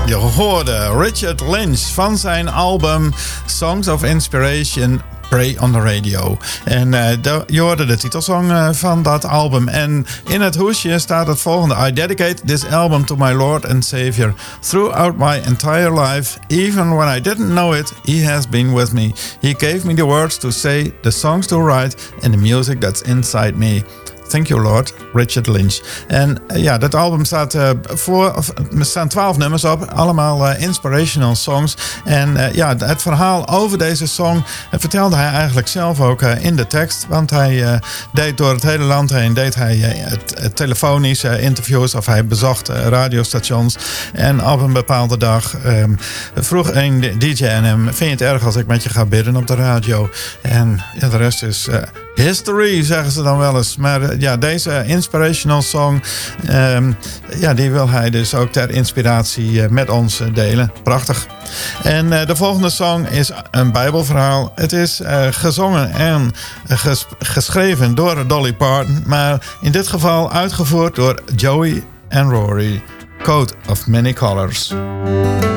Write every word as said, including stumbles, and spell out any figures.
Je hoorde Richard Lynch van zijn album Songs of Inspiration, Pray on the Radio. En uh, de, je hoorde de titelsong uh, van dat album. En in het hoesje staat het volgende. I dedicate this album to my Lord and Savior. Throughout my entire life, even when I didn't know it, He has been with me. He gave me the words to say, the songs to write, and the music that's inside me. Thank you, Lord. Richard Lynch. En uh, ja, dat album staat uh, voor, of, er staan twaalf nummers op. Allemaal uh, inspirational songs. En uh, ja, het verhaal over deze song uh, vertelde hij eigenlijk zelf ook uh, in de tekst. Want hij uh, deed door het hele land heen, deed hij uh, t- t- telefonische uh, interviews of hij bezocht uh, radiostations. En op een bepaalde dag um, vroeg een D J aan hem, vind je het erg als ik met je ga bidden op de radio? En ja, de rest is uh, history, zeggen ze dan wel eens. Maar uh, ja, deze inspirational song, um, ja, die wil hij dus ook ter inspiratie uh, met ons uh, delen. Prachtig. En uh, de volgende song is een Bijbelverhaal. Het is uh, gezongen en ges- geschreven door Dolly Parton, maar in dit geval uitgevoerd door Joey en Rory. Coat of Many Colors.